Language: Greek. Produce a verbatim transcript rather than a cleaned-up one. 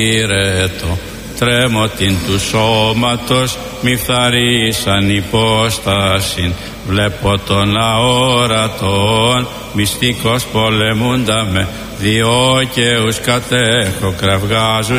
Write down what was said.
Ηρέτο, τρέμω την του σώματος, μη φθαρίσαν υπόστασιν. Βλέπω τον αόρατον, μυστικός πολεμούντα με, διόκαιους κατέχω, κραυγάζους